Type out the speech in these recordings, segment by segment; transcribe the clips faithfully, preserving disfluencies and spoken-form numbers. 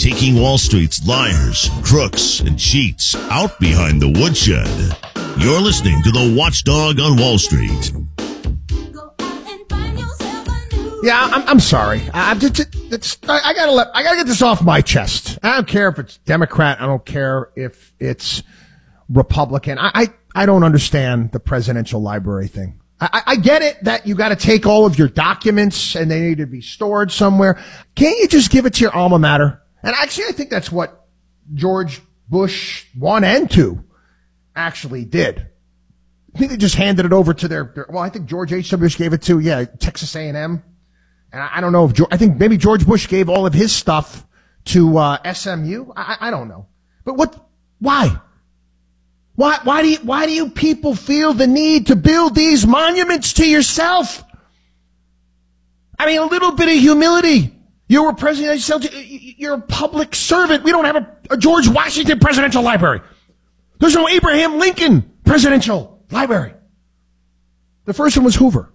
taking Wall Street's liars, crooks, and cheats out behind the woodshed. You're listening to the Watchdog on Wall Street. Yeah, I'm, I'm sorry. I, just, it's, I, I gotta let, I gotta get this off my chest. I don't care if it's Democrat. I don't care if it's Republican. I, I, I don't understand the presidential library thing. I, I get it that you got to take all of your documents and they need to be stored somewhere. Can't you just give it to your alma mater? And actually, I think that's what George Bush one and two actually did. I think they just handed it over to their, their well, I think George H W. Bush gave it to, yeah, Texas A and M. And I, I don't know if, I think maybe George Bush gave all of his stuff to uh, S M U. I, I don't know. But what, why? Why, why do you, why do you people feel the need to build these monuments to yourself? I mean, a little bit of humility. You were president, you're a public servant. We don't have a, a George Washington presidential library. There's no Abraham Lincoln presidential library. The first one was Hoover.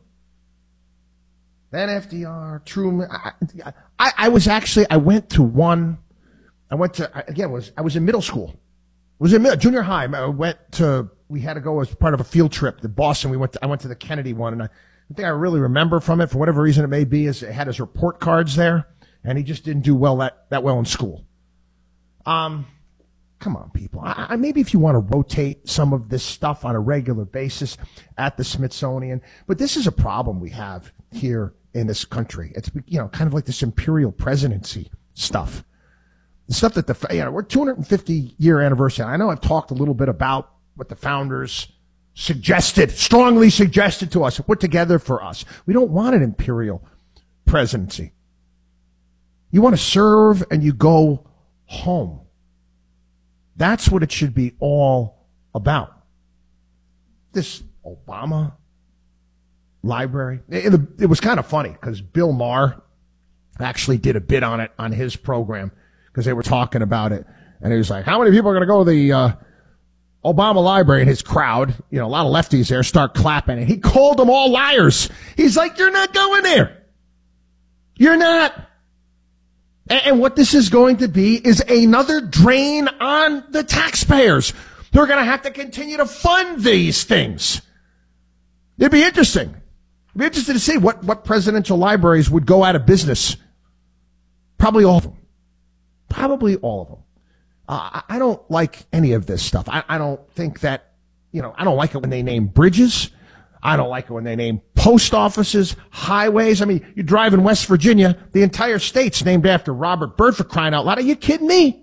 Then F D R, Truman. I, I, I was actually, I went to one, I went to, again, was I was in middle school. Was in junior high. I went to, we had to go as part of a field trip to Boston. We went to, I went to the Kennedy one, and I, the thing I really remember from it, for whatever reason it may be, is it had his report cards there, and he just didn't do well that, that well in school. Um, come on, people. I, I, maybe if you want to rotate some of this stuff on a regular basis at the Smithsonian, but this is a problem we have here in this country. It's, you know, kind of like this imperial presidency stuff. The stuff that the, you know, we're two hundred fifty year anniversary. I know I've talked a little bit about what the founders suggested, strongly suggested to us, put together for us. We don't want an imperial presidency. You want to serve and you go home. That's what it should be all about. This Obama library, it, it was kind of funny because Bill Maher actually did a bit on it on his program, because they were talking about it. And he was like, how many people are going to go to the uh, Obama library? And his crowd, you know, a lot of lefties there, start clapping. And he called them all liars. He's like, you're not going there. You're not. And, and what this is going to be is another drain on the taxpayers. They're going to have to continue to fund these things. It'd be interesting. I'd be interested to see what, what presidential libraries would go out of business. Probably all of them. Probably all of them. Uh, I don't like any of this stuff. I, I don't think that, you know, I don't like it when they name bridges. I don't like it when they name post offices, highways. I mean, you drive in West Virginia, the entire state's named after Robert Byrd, for crying out loud. Are you kidding me?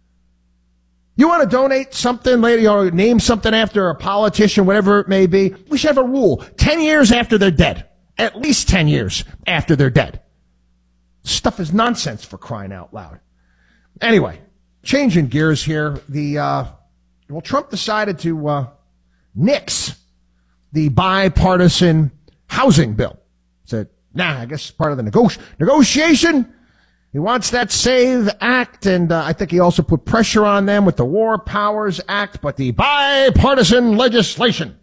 You want to donate something later, or name something after a politician, whatever it may be? We should have a rule. Ten years after they're dead. At least ten years after they're dead. Stuff is nonsense, for crying out loud. Anyway, changing gears here. The, uh, well, Trump decided to, uh, nix the bipartisan housing bill. Said, nah, I guess it's part of the nego- negotiation. He wants that SAVE Act, and uh, I think he also put pressure on them with the War Powers Act, but the bipartisan legislation.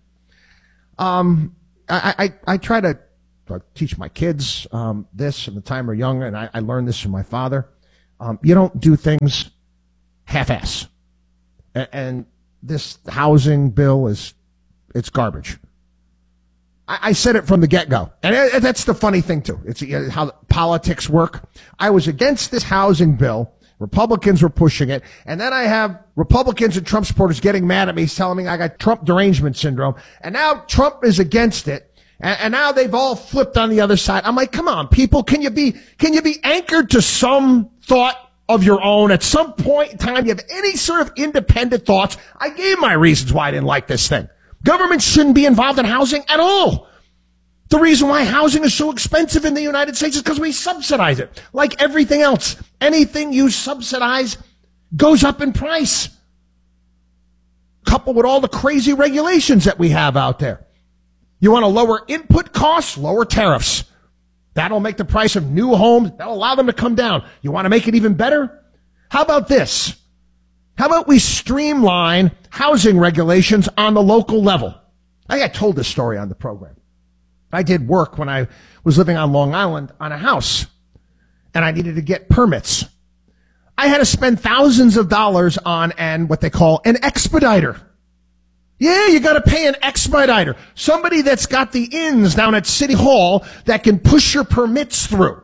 Um, I, I, I try to uh, teach my kids um, this from the time they're young, and I, I learned this from my father. Um, you don't do things half-ass. And, and this housing bill is, it's garbage. I, I said it from the get-go. And it, that's the funny thing, too. It's uh, how politics work. I was against this housing bill. Republicans were pushing it. And then I have Republicans and Trump supporters getting mad at me, telling me I got Trump derangement syndrome. And now Trump is against it. And, and now they've all flipped on the other side. I'm like, come on, people, can you be, can you be anchored to some thought of your own? At some point in time, you have any sort of independent thoughts. I gave my reasons why I didn't like this thing. Government shouldn't be involved in housing at all. The reason why housing is so expensive in the United States is because we subsidize it. Like everything else, anything you subsidize goes up in price. Coupled with all the crazy regulations that we have out there. You want to lower input costs, lower tariffs. That'll make the price of new homes, that'll allow them to come down. You want to make it even better? How about this? How about we streamline housing regulations on the local level? I got told this story on the program. I did work when I was living on Long Island on a house, and I needed to get permits. I had to spend thousands of dollars on an, what they call an expediter. Yeah, you got to pay an expediter. Somebody that's got the ins down at City Hall that can push your permits through.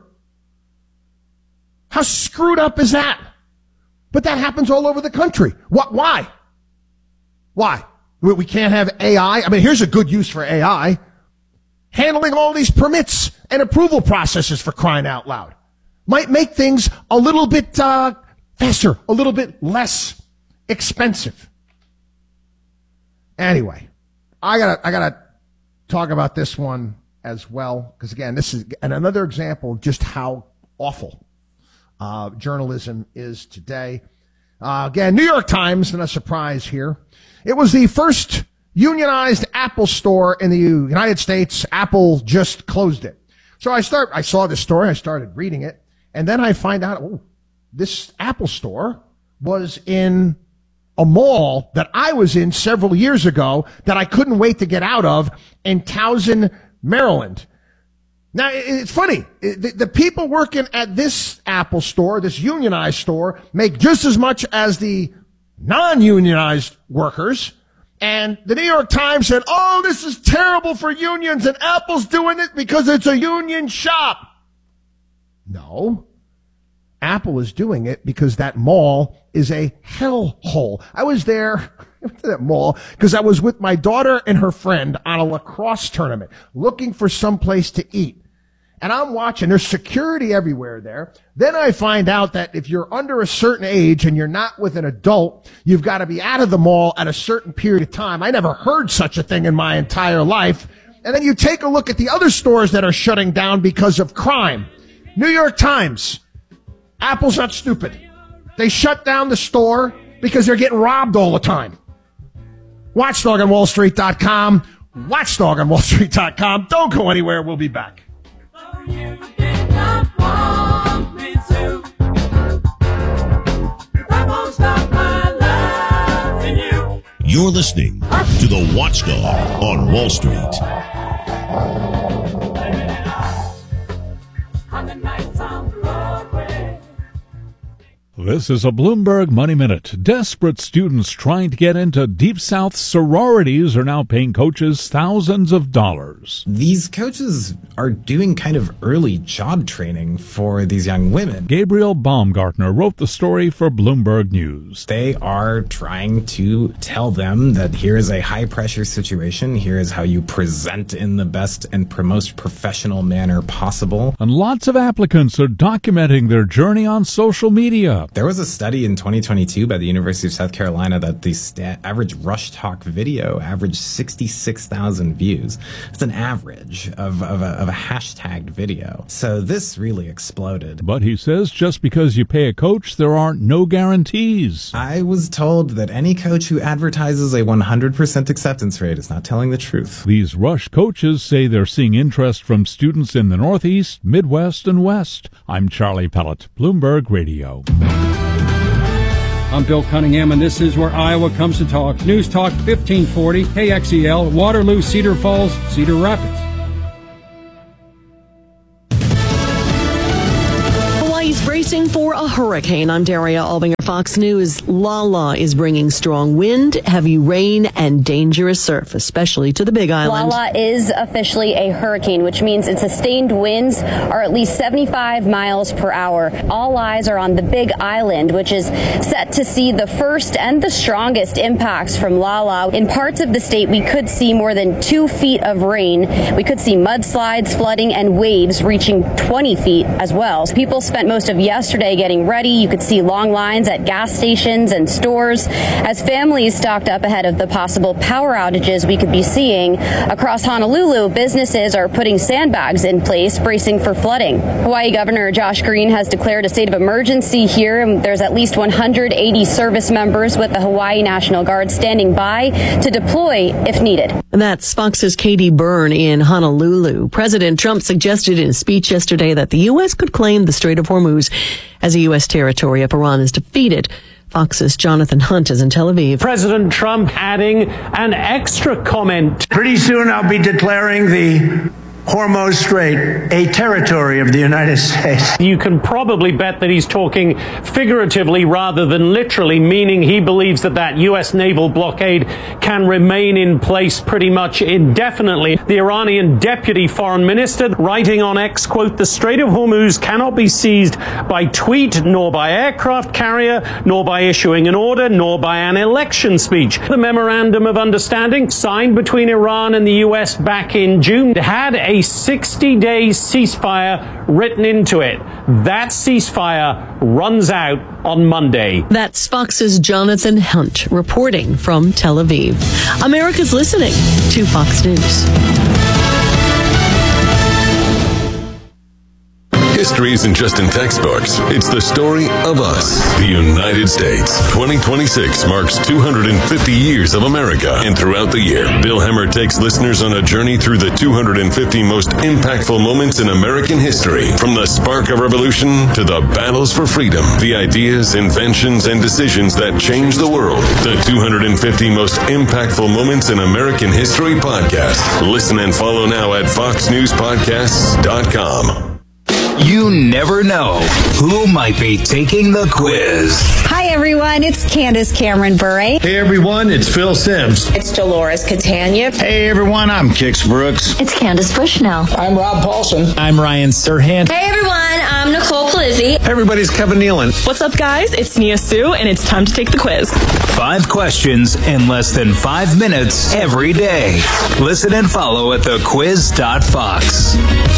How screwed up is that? But that happens all over the country. What? Why? Why? We can't have A I? I mean, here's a good use for A I. Handling all these permits and approval processes, for crying out loud. Might make things a little bit uh, faster, a little bit less expensive. Anyway, I gotta, I gotta talk about this one as well, because again, this is another example of just how awful uh, journalism is today. Uh, again, New York Times, and a surprise here. It was the first unionized Apple store in the United States. Apple just closed it. So I start, I saw this story, I started reading it, and then I find out, oh, this Apple store was in a mall that I was in several years ago that I couldn't wait to get out of in Towson, Maryland. Now, it's funny. The, the people working at this Apple store, this unionized store, make just as much as the non-unionized workers. And the New York Times said, oh, this is terrible for unions, and Apple's doing it because it's a union shop. No. Apple is doing it because that mall is a hellhole. I was there, I went to that mall because I was with my daughter and her friend on a lacrosse tournament looking for some place to eat. And I'm watching, there's security everywhere there. Then I find out that if you're under a certain age and you're not with an adult, you've got to be out of the mall at a certain period of time. I never heard such a thing in my entire life. And then you take a look at the other stores that are shutting down because of crime. New York Times. Apple's not stupid. They shut down the store because they're getting robbed all the time. Watchdog on Wall Street dot com. Watchdog on Wall Street dot com. Don't go anywhere. We'll be back. Oh, you did not want me to. I won't stop my loving you. You're listening to the Watchdog on Wall Street. On the nights on Broadway. This is a Bloomberg Money Minute. Desperate students trying to get into Deep South sororities are now paying coaches thousands of dollars. These coaches are doing kind of early job training for these young women. Gabriel Baumgartner wrote the story for Bloomberg News. They are trying to tell them that here is a high-pressure situation. Here is how you present in the best and most professional manner possible. And lots of applicants are documenting their journey on social media. There was a study in twenty twenty-two by the University of South Carolina that the sta- average Rush Talk video averaged sixty-six thousand views. It's an average of, of, a, of a hashtagged video. So this really exploded. But he says just because you pay a coach, there aren't no guarantees. I was told that any coach who advertises a one hundred percent acceptance rate is not telling the truth. These Rush coaches say they're seeing interest from students in the Northeast, Midwest, and West. I'm Charlie Pellet, Bloomberg Radio. I'm Bill Cunningham, and this is where Iowa comes to talk. News Talk fifteen forty, K X E L, Waterloo, Cedar Falls, Cedar Rapids. Hawaii's bracing for a hurricane. I'm Daria Albinger, Fox News. Lala is bringing strong wind, heavy rain, and dangerous surf, especially to the Big Island. Lala is officially a hurricane, which means its sustained winds are at least seventy-five miles per hour. All eyes are on the Big Island, which is set to see the first and the strongest impacts from Lala. In parts of the state, we could see more than two feet of rain. We could see mudslides, flooding, and waves reaching twenty feet as well. People spent most of yesterday getting ready. You could see long lines at gas stations and stores as families stocked up ahead of the possible power outages we could be seeing. Across Honolulu, businesses are putting sandbags in place, bracing for flooding. Hawaii Governor Josh Green has declared a state of emergency here, and there's at least one hundred eighty service members with the Hawaii National Guard standing by to deploy if needed. And that's Fox's Katie Byrne in Honolulu. President Trump suggested in a speech yesterday that the U S could claim the Strait of Hormuz as a U S territory if Iran is defeated. Fox's Jonathan Hunt is in Tel Aviv. President Trump adding an extra comment. Pretty soon I'll be declaring the Hormuz Strait a territory of the United States? You can probably bet that he's talking figuratively rather than literally, meaning he believes that that U S naval blockade can remain in place pretty much indefinitely. The Iranian deputy foreign minister writing on X, quote, "The Strait of Hormuz cannot be seized by tweet, nor by aircraft carrier, nor by issuing an order, nor by an election speech." The memorandum of understanding signed between Iran and the U S back in June had a sixty-day ceasefire written into it. That ceasefire runs out on Monday. That's Fox's Jonathan Hunt reporting from Tel Aviv. America's listening to Fox News. History isn't just in textbooks. It's the story of us, the United States. twenty twenty-six marks two hundred fifty years of America. And throughout the year, Bill Hemmer takes listeners on a journey through the two hundred fifty most impactful moments in American history. From the spark of revolution to the battles for freedom, the ideas, inventions, and decisions that changed the world. The two hundred fifty most impactful moments in American history podcast. Listen and follow now at fox news podcasts dot com. You never know who might be taking the quiz. Hi, everyone. It's Candace Cameron Bure. Hey, everyone. It's Phil Sims. It's Dolores Catania. Hey, everyone. I'm Kix Brooks. It's Candace Bushnell. I'm Rob Paulson. I'm Ryan Serhant. Hey, everyone. I'm Nicole Palizzi. Everybody's Kevin Nealon. What's up, guys? It's Nia Sue, and it's time to take the quiz. Five questions in less than five minutes every day. Listen and follow at the quiz dot fox.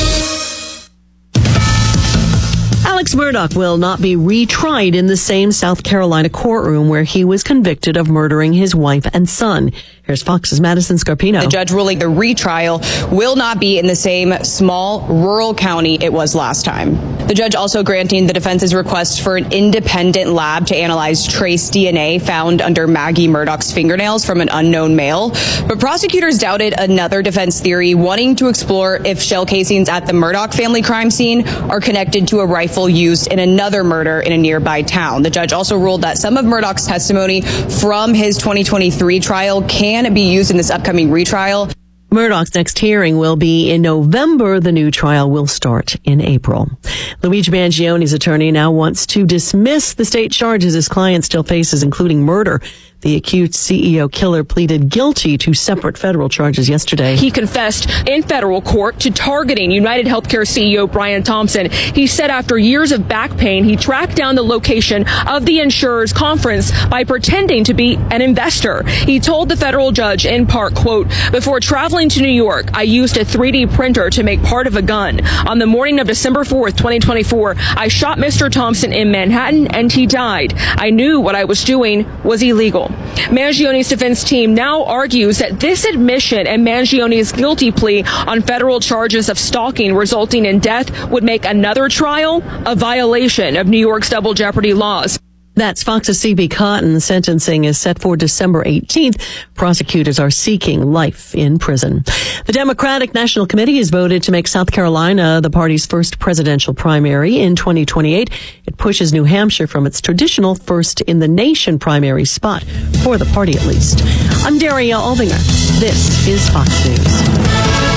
Alex Murdaugh will not be retried in the same South Carolina courtroom where he was convicted of murdering his wife and son. Here's Fox's Madison Scarpino. The judge ruling the retrial will not be in the same small rural county it was last time. The judge also granting the defense's request for an independent lab to analyze trace D N A found under Maggie Murdaugh's fingernails from an unknown male. But prosecutors doubted another defense theory, wanting to explore if shell casings at the Murdaugh family crime scene are connected to a rifle used in another murder in a nearby town. The judge also ruled that some of Murdaugh's testimony from his twenty twenty-three trial can be used in this upcoming retrial. Murdaugh's next hearing will be in November. The new trial will start in April. Luigi Mangioni's attorney now wants to dismiss the state charges his client still faces, including murder. The accused C E O killer pleaded guilty to separate federal charges yesterday. He confessed in federal court to targeting United Healthcare C E O Brian Thompson. He said after years of back pain, he tracked down the location of the insurer's conference by pretending to be an investor. He told the federal judge in part, quote, "Before traveling to New York, I used a three D printer to make part of a gun. On the morning of December fourth, twenty twenty-four, I shot Mister Thompson in Manhattan and he died. I knew what I was doing was illegal." Mangioni's defense team now argues that this admission and Mangioni's guilty plea on federal charges of stalking resulting in death would make another trial a violation of New York's double jeopardy laws. That's Fox's C B Cotton. Sentencing is set for December eighteenth. Prosecutors are seeking life in prison. The Democratic National Committee has voted to make South Carolina the party's first presidential primary in twenty twenty-eight. It pushes New Hampshire from its traditional first in the nation primary spot, for the party at least. I'm Daria Alvinger. This is Fox News.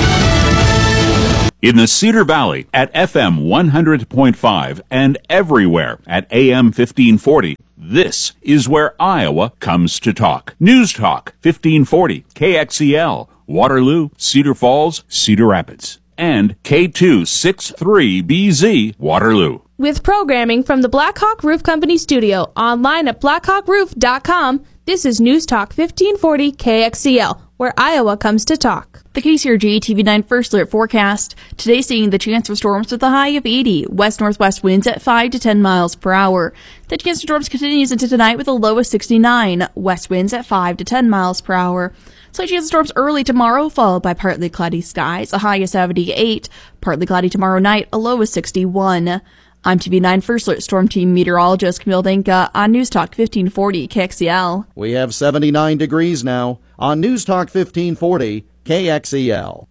In the Cedar Valley at F M one hundred point five and everywhere at A M fifteen forty, this is where Iowa comes to talk. News Talk fifteen forty, K X E L, Waterloo, Cedar Falls, Cedar Rapids, and K two sixty-three B Z, Waterloo. With programming from the Blackhawk Roof Company studio, online at blackhawk roof dot com, this is News Talk fifteen forty K X E L, where Iowa comes to talk. The K C R G T V nine First Alert forecast. Today seeing the chance for storms with a high of eighty. West-northwest winds at five to ten miles per hour. The chance for storms continues into tonight with a low of sixty-nine. West winds at five to ten miles per hour. Slight chance of storms early tomorrow, followed by partly cloudy skies. A high of seventy-eight. Partly cloudy tomorrow night, a low of sixty-one. I'm T V nine First Alert Storm Team Meteorologist Camille Denka on News Talk fifteen forty K X E L. We have seventy-nine degrees now on News Talk fifteen forty K X E L.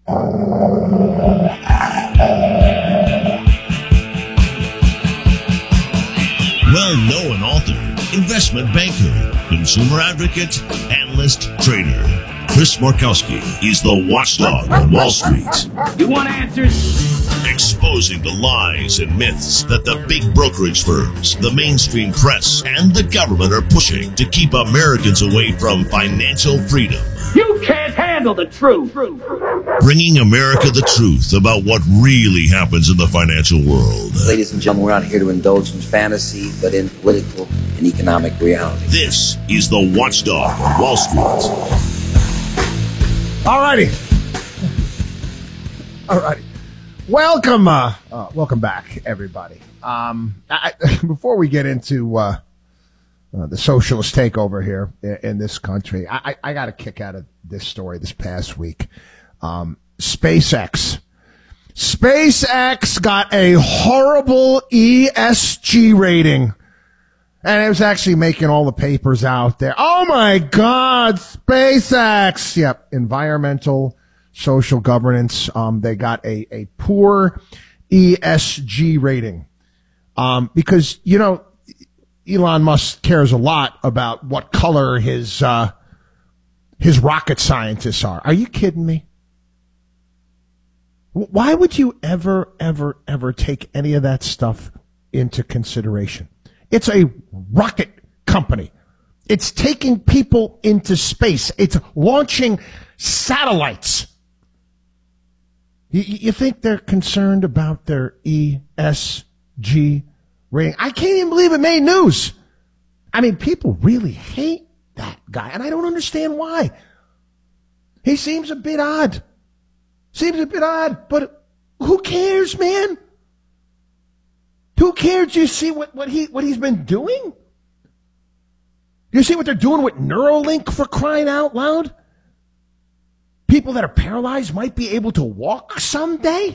Well-known author investment banker, consumer advocate, analyst, trader. Chris Markowski is the watchdog on Wall Street. You want answers? Exposing the lies and myths that the big brokerage firms, the mainstream press, and the government are pushing to keep Americans away from financial freedom. You can't handle the truth. Bringing America the truth about what really happens in the financial world. Ladies and gentlemen, we're not here to indulge in fantasy, but in political and economic reality. This is the watchdog on Wall Street. All righty. All righty. Welcome, uh, uh, welcome back, everybody. Um, I, before we get into uh, uh, the socialist takeover here in, in this country, I, I, I got a kick out of this story this past week. Um, SpaceX. SpaceX got a horrible E S G rating. And it was actually making all the papers out there. Oh, my God, SpaceX. Yep, environmental, social governance. Um, they got a, a poor E S G rating. Um, because, you know, Elon Musk cares a lot about what color his, uh, his rocket scientists are. Are you kidding me? Why would you ever, ever, ever take any of that stuff into consideration? It's a rocket company. It's taking people into space. It's launching satellites. You, you think they're concerned about their E S G rating? I can't even believe it made news. I mean, people really hate that guy, and I don't understand why. He seems a bit odd. Seems a bit odd, but who cares, man? Who cares? Do you see what, what he what he's been doing? Do you see what they're doing with Neuralink, for crying out loud? People that are paralyzed might be able to walk someday.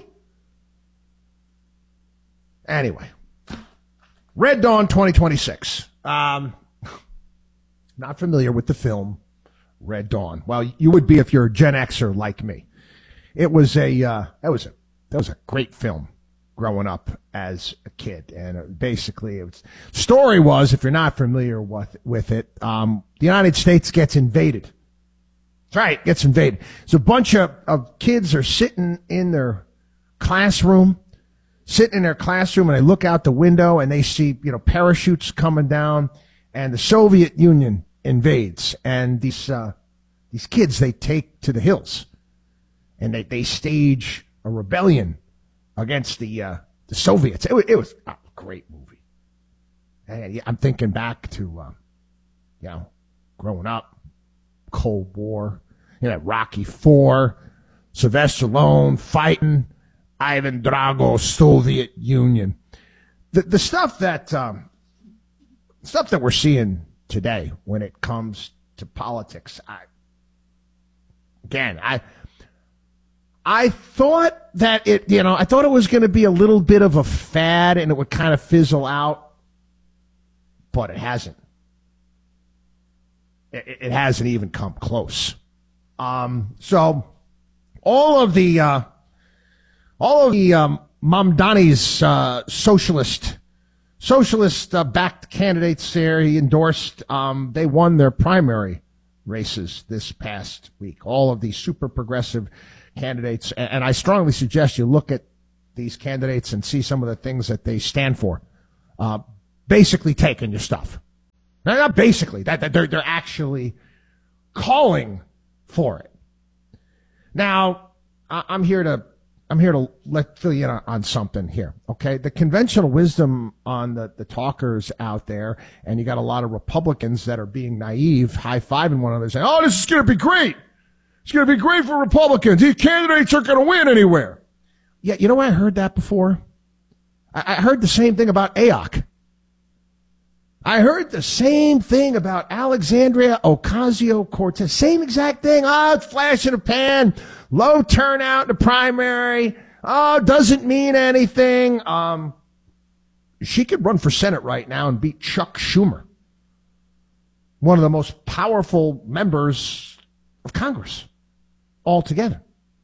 Anyway, Red Dawn twenty twenty-six. Um, not familiar with the film Red Dawn. Well, you would be if you're a Gen Xer like me. It was a uh, that was a that was a great film growing up as a kid, and basically, it was, story was, if you're not familiar with with it, um, the United States gets invaded. That's right, gets invaded. So a bunch of, of kids are sitting in their classroom, sitting in their classroom, and they look out the window and they see, you know, parachutes coming down, and the Soviet Union invades, and these uh, these kids, they take to the hills, and they they stage a rebellion against the uh, the Soviets. It was, it was a great movie. And I'm thinking back to, uh, you know, growing up, Cold War, you know, Rocky Four, Sylvester Stallone fighting Ivan Drago, Soviet Union. The the stuff that um, stuff that we're seeing today when it comes to politics. I, again, I. I thought that it, you know, I thought it was going to be a little bit of a fad and it would kind of fizzle out, but it hasn't. It, it hasn't even come close. Um, so all of the, uh, all of the, um, Mamdani's, uh, socialist, socialist, uh, backed candidates there he endorsed, um, they won their primary races this past week. All of the super progressive candidates, and I strongly suggest you look at these candidates and see some of the things that they stand for. Uh, basically taking your stuff. They're not basically, that, that they're, they're actually calling for it. Now, I'm here to, I'm here to let fill you in on, on something here, okay? The conventional wisdom on the, the talkers out there, and you got a lot of Republicans that are being naive, high-fiving one another, saying, oh, this is going to be great. It's going to be great for Republicans. These candidates aren't going to win anywhere. Yeah, you know where I heard that before? I, I heard the same thing about A O C. I heard the same thing about Alexandria Ocasio-Cortez. Same exact thing. Oh, it's flash in the pan. Low turnout in the primary. Oh, doesn't mean anything. Um, she could run for Senate right now and beat Chuck Schumer, one of the most powerful members of Congress altogether.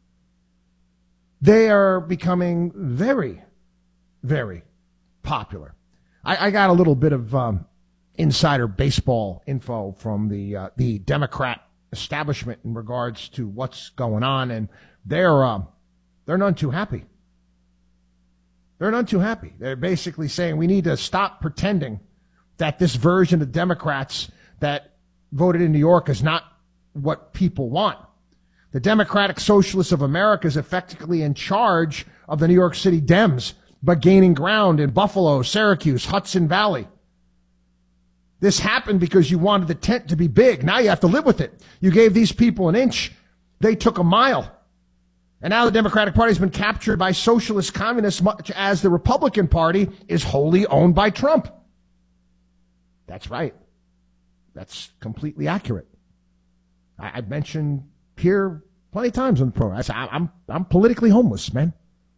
They are becoming very, very popular. I, I got a little bit of um, insider baseball info from the uh, the Democrat establishment in regards to what's going on, and they're uh, they're none too happy. They're none too happy. They're basically saying we need to stop pretending that this version of Democrats that voted in New York is not what people want. The Democratic Socialists of America is effectively in charge of the New York City Dems, but gaining ground in Buffalo, Syracuse, Hudson Valley. This happened because you wanted the tent to be big. Now you have to live with it. You gave these people an inch. They took a mile. And now the Democratic Party has been captured by socialist communists, much as the Republican Party is wholly owned by Trump. That's right. That's completely accurate. I, I've mentioned here plenty of times on the program. I say, I'm, I'm politically homeless, man.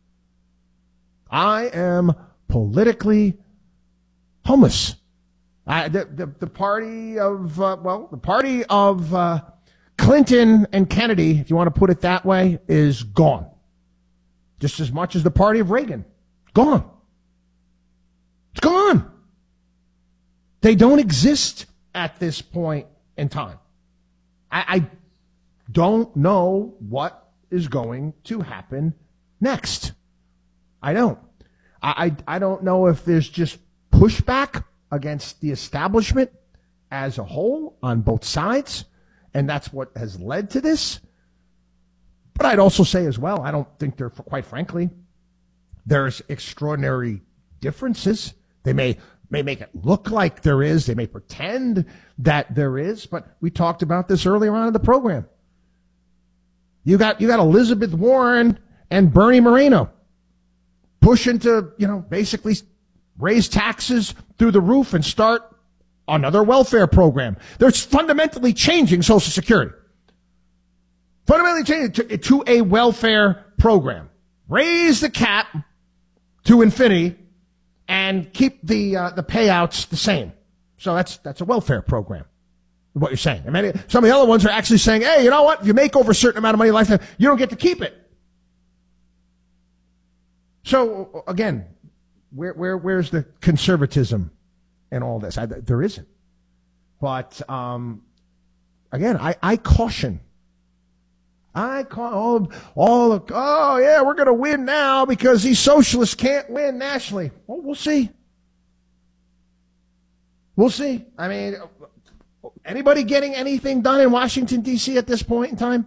I am politically homeless. I, the, the, the party of, uh, well, the party of uh, Clinton and Kennedy, if you want to put it that way, is gone. Just as much as the party of Reagan. Gone. It's gone. They don't exist at this point in time. I, I don't know what is going to happen next. I don't. I, I, I don't know if there's just pushback against the establishment as a whole on both sides, and that's what has led to this. But I'd also say as well, I don't think there, quite frankly, there's extraordinary differences. They may may make it look like there is. They may pretend that there is, but we talked about this earlier on in the program. You got you got Elizabeth Warren and Bernie Moreno pushing to, you know, basically raise taxes through the roof and start another welfare program. They're fundamentally changing Social Security. Fundamentally changing to, to a welfare program. Raise the cap to infinity and keep the uh, the payouts the same. So that's that's a welfare program. What you're saying. I mean, some of the other ones are actually saying, hey, you know what? If you make over a certain amount of money in lifetime, you don't get to keep it. So again, where where where's the conservatism in all this? I, there isn't. But um, again, I, I caution. I call all, all of, oh yeah, we're going to win now because these socialists can't win nationally. Well, we'll see. We'll see. I mean, anybody getting anything done in Washington, D C at this point in time?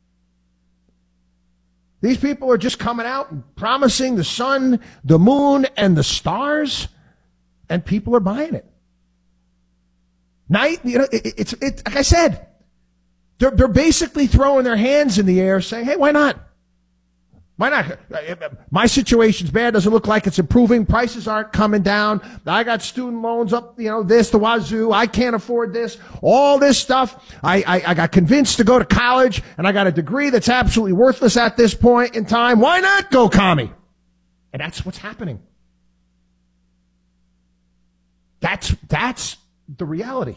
These people are just coming out and promising the sun, the moon, and the stars, and people are buying it. Night, you know, it, it's it, like I said, they're, they're basically throwing their hands in the air saying, hey, why not? Why not? My situation's bad. Doesn't look like it's improving. Prices aren't coming down. I got student loans up, you know, this, the wazoo. I can't afford this. All this stuff. I, I, I got convinced to go to college, and I got a degree that's absolutely worthless at this point in time. Why not go commie? And that's what's happening. That's, that's the reality.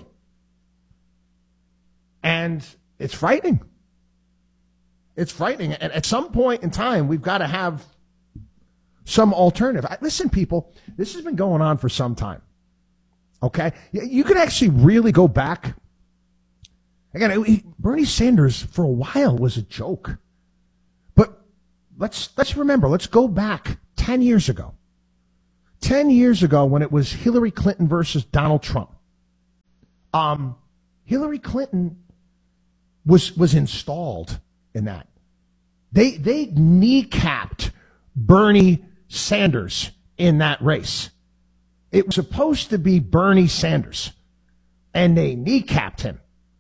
And it's frightening. It's frightening. And at some point in time, we've got to have some alternative. Listen, people, this has been going on for some time. Okay? You can actually really go back. Again, Bernie Sanders for a while was a joke. But let's let's remember, let's go back ten years ago. ten years ago when it was Hillary Clinton versus Donald Trump. Um, Hillary Clinton was was installed in that. They they kneecapped Bernie Sanders in that race. It was supposed to be Bernie Sanders, and they kneecapped him.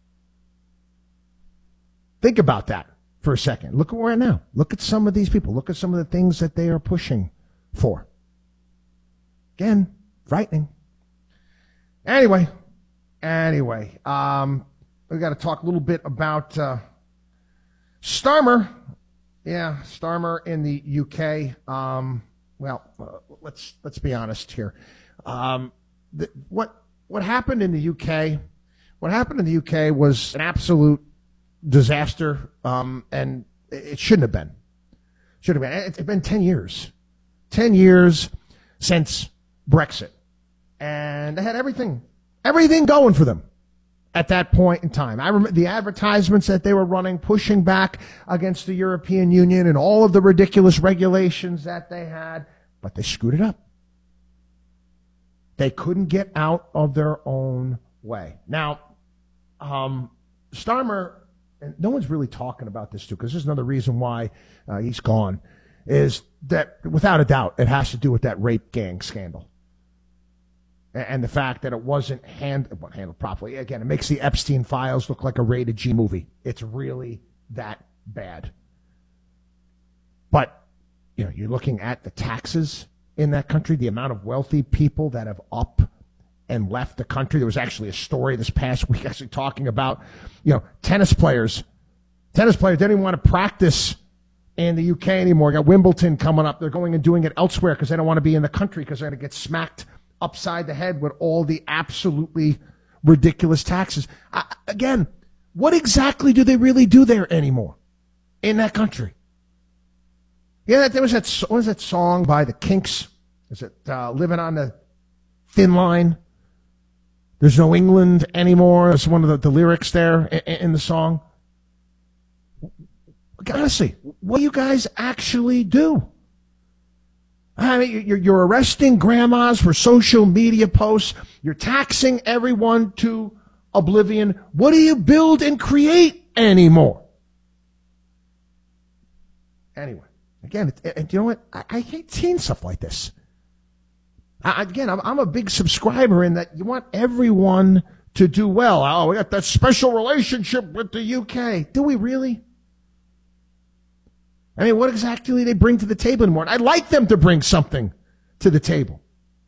Think about that for a second. Look where we're at now. Look at some of these people. Look at some of the things that they are pushing for. Again, frightening. Anyway, anyway, um, we got to talk a little bit about uh, Starmer. Yeah, Starmer in the U K. Um, well, uh, let's let's be honest here. Um, the, what what happened in the U K? What happened in the U K was an absolute disaster, um, and it shouldn't have been. Should have been. It's been ten years, ten years since Brexit, and they had everything, everything going for them at that point in time. I remember the advertisements that they were running, pushing back against the European Union and all of the ridiculous regulations that they had, but they screwed it up. They couldn't get out of their own way. Now, um, Starmer, and no one's really talking about this too, because there's another reason why uh, he's gone, is that without a doubt it has to do with that rape gang scandal. And the fact that it wasn't hand, handled properly. Again, it makes the Epstein files look like a rated G movie. It's really that bad. But, you know, you're looking at the taxes in that country, the amount of wealthy people that have up and left the country. There was actually a story this past week actually talking about, you know, tennis players. Tennis players didn't even want to practice in the U K anymore. Got Wimbledon coming up. They're going and doing it elsewhere because they don't want to be in the country because they're going to get smacked upside the head with all the absolutely ridiculous taxes. Uh, again, what exactly do they really do there anymore in that country? Yeah, there was that, what was that song by the Kinks? Is it uh, Living on the Thin Line? There's no England anymore. It's one of the, the lyrics there in, in the song. Honestly, what do you guys actually do? I mean, you're, you're arresting grandmas for social media posts. You're taxing everyone to oblivion. What do you build and create anymore? Anyway, again, and you know what? I, I hate seeing stuff like this. I, again, I'm, I'm a big subscriber in that you want everyone to do well. Oh, we got that special relationship with the U K. Do we really? I mean, what exactly do they bring to the table anymore? I'd like them to bring something to the table.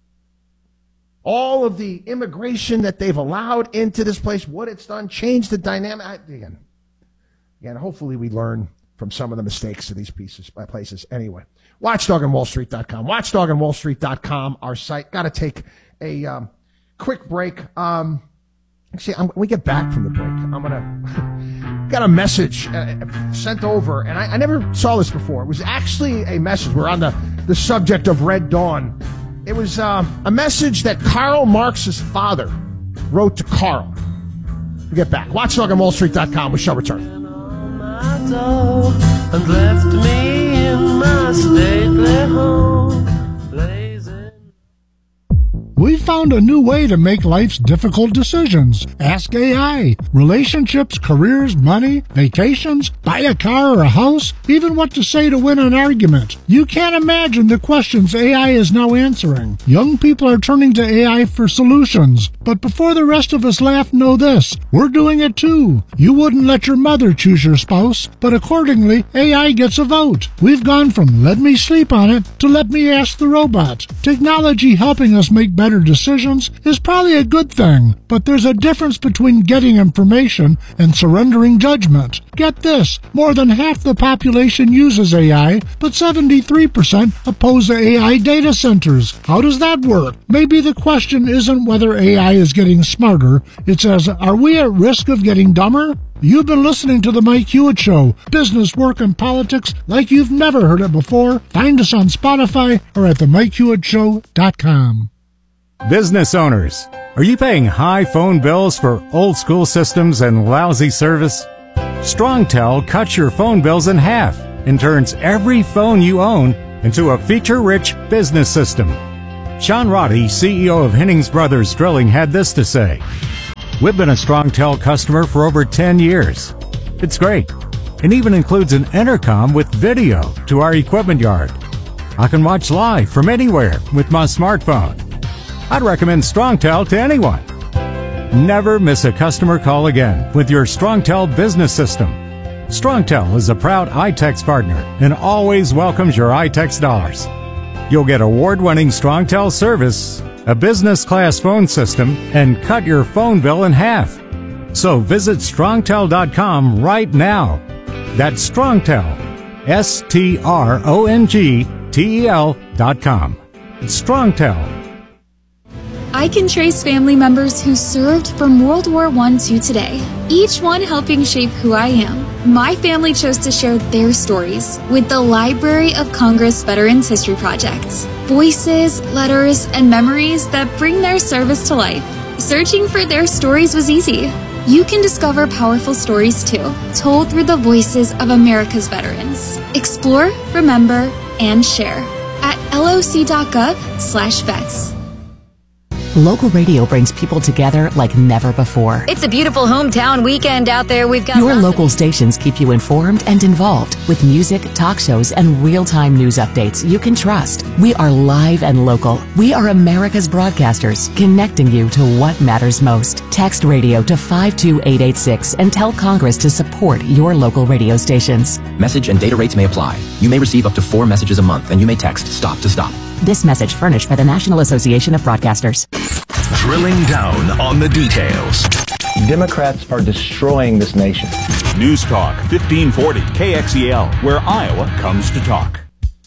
All of the immigration that they've allowed into this place, what it's done, changed the dynamic. I, again, again, hopefully we learn from some of the mistakes of these pieces, places. Anyway, watchdog on wall street dot com. watchdog on wall street dot com, our site. Got to take a um, quick break. Um, actually, I'm, when we get back from the break, I'm going to... got a message uh, sent over, and I, I never saw this before. It was actually a message. We're on the, the subject of Red Dawn. It was uh, a message that Karl Marx's father wrote to Karl. We'll get back. watchdog on wall street dot com. We shall return. And left me in my stately home. We found a new way to make life's difficult decisions. Ask A I. Relationships, careers, money, vacations, buy a car or a house, even what to say to win an argument. You can't imagine the questions A I is now answering. Young people are turning to A I for solutions. But before the rest of us laugh, know this. We're doing it too. You wouldn't let your mother choose your spouse, but accordingly, A I gets a vote. We've gone from let me sleep on it to let me ask the robot. Technology helping us make better decisions is probably a good thing, but there's a difference between getting information and surrendering judgment. Get this, more than half the population uses A I, but seventy-three percent oppose A I data centers. How does that work? Maybe the question isn't whether A I is getting smarter, it's as, are we at risk of getting dumber? You've been listening to The Mike Hewitt Show, business, work, and politics like you've never heard it before. Find us on Spotify or at the mike hewitt show dot com. Business owners, are you paying high phone bills for old school systems and lousy service? StrongTel cuts your phone bills in half and turns every phone you own into a feature-rich business system. Sean Roddy, C E O of Hennings Brothers Drilling, had this to say. We've been a StrongTel customer for over ten years. It's great. It even includes an intercom with video to our equipment yard. I can watch live from anywhere with my smartphone. I'd recommend StrongTel to anyone. Never miss a customer call again with your StrongTel business system. StrongTel is a proud iTex partner and always welcomes your iTex dollars. You'll get award-winning StrongTel service, a business-class phone system, and cut your phone bill in half. So visit strongtel dot com right now. That's StrongTel, S T R O N G T E L dot com. StrongTel. I can trace family members who served from World War One to today, each one helping shape who I am. My family chose to share their stories with the Library of Congress Veterans History Project. Voices, letters, and memories that bring their service to life. Searching for their stories was easy. You can discover powerful stories too, told through the voices of America's veterans. Explore, remember, and share at loc.gov slash vets. Local radio brings people together like never before. It's a beautiful hometown weekend out there. We've got Your local stations keep you informed and involved with music, talk shows, and real-time news updates you can trust. We are live and local. We are America's broadcasters, connecting you to what matters most. Text radio to five two eight eight six and tell Congress to support your local radio stations. Message and data rates may apply. You may receive up to four messages a month, and you may text STOP to STOP. This message furnished by the National Association of Broadcasters. Drilling down on the details. Democrats are destroying this nation. News Talk fifteen forty K X E L, where Iowa comes to talk.